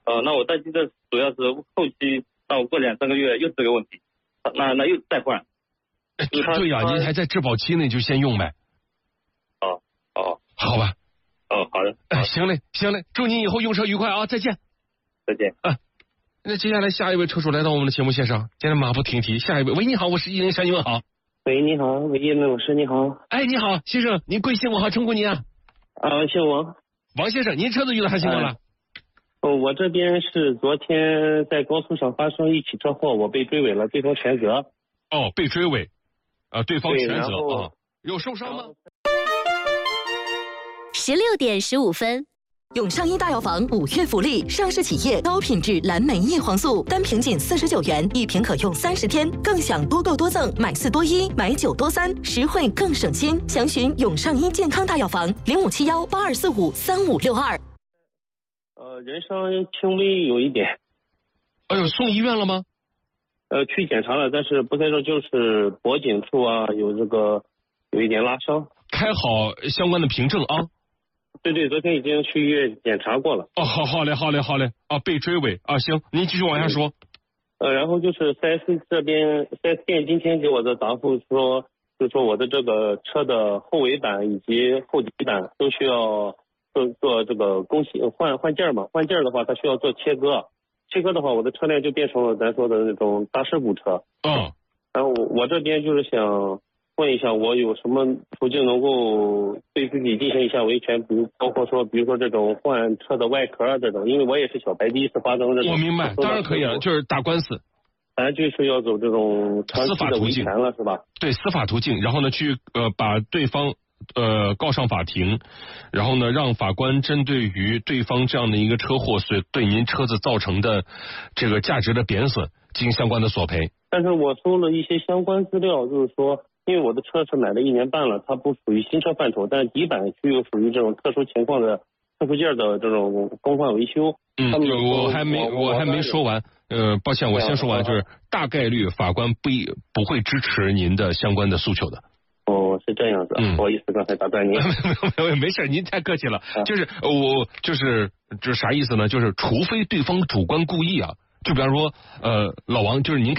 那我担心的主要是后期到过2-3个月又是这个问题，那又再换。 对呀，您还在质保期呢，就先用呗。好吧。 好的。 行嘞，祝您以后用车愉快啊！再见。 再见。 那接下来下一位车主来到我们的节目线上，今天马不停蹄，下一位，喂，你好，我是103，你问好。 喂，你好，喂，1老师，你好。 哎，你好，先生，您贵姓？我好称呼您啊。 姓王。 王先生，您车子遇到啥情况了？ 我这边是昨天在高速上发生一起车祸，我被追尾了，对方全责。 被追尾，对方全责啊，有受伤吗 ？16点15分。 永尚医大药房5月福利，上市企业高品质蓝莓叶黄素，单瓶仅49元，1瓶可用30天，更享多购多赠，买4多1，买9多3，实惠更省心。详询永尚医健康大药房057182453562。 人伤轻微有一点。 哎呦，送医院了吗？ 去检查了，但是不太重，就是脖颈处啊有一点拉伤。 开好相关的凭证啊。 对，昨天已经去医院检查过了。 好嘞被追尾啊，行，您继续往下说。 然后就是 4S 这边 4S 店今天给我的答复说，就是说我的这个车的后尾板以及后底板都需要做这个更新换件嘛，换件的话它需要做切割的话，我的车辆就变成了咱说的那种大事故车。然后我这边就是想问一下，我有什么途径能够对自己进行一下维权？包括说，比如说这种换车的外壳这种，因为我也是小白，第一次发生这种。 我明白，当然可以了，就是打官司。 咱就是要走这种司法途径了，是吧？ 对，司法途径，然后呢，去把对方告上法庭，然后呢，让法官针对于对方这样的一个车祸对您车子造成的这个价值的贬损进行相关的索赔。 但是我搜了一些相关资料，就是说。因为我的车是买了1年半了，它不属于新车范畴，但底板区又属于这种特殊情况的特殊件的这种更换维修。 我还没说完，抱歉，我先说完，就是大概率法官不会支持您的相关的诉求的。 是这样子，不好意思，刚才打断您。 没事，您太客气了。就是啥意思呢？就是除非对方主观故意啊，就比方说老王，就是您。